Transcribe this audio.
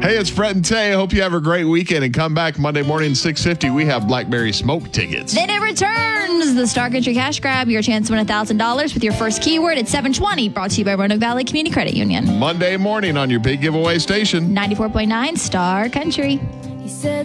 Hey, it's Fred and Tay. Hope you have a great weekend and come back Monday morning, 6:50. We have Blackberry Smoke tickets. Then it returns. The Star Country Cash Grab. Your chance to win $1,000 with your first keyword at 7:20. Brought to you by Roanoke Valley Community Credit Union. Monday morning on your big giveaway station. 94.9 Star Country.